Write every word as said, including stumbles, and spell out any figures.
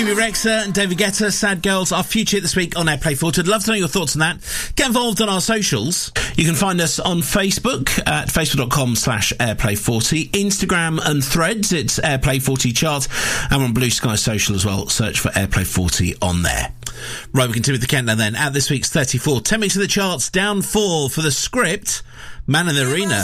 Rexha and David Guetta, Sad Girls, our future hit this week on Airplay forty. I'd love to know your thoughts on that. Get involved on our socials. You can find us on Facebook at facebook.com slash Airplay40, Instagram and Threads, it's Airplay forty Chart, and on Blue Sky Social as well, search for Airplay forty on there. Right, we continue with the countdown then. At this week's thirty-four, ten weeks of the charts, down four for The Script, Man in the Arena.